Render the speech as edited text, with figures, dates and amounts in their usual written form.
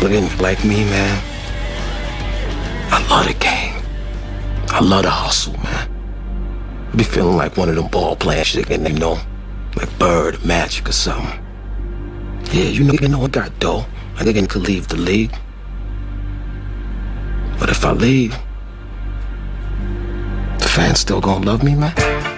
looking like me, man. I love the game. I love the hustle, man. I be feeling like one of them ball players, like Bird, Magic or something. Yeah, you know I got dough. I could leave the league. But if I leave, the fans still gonna love me, man?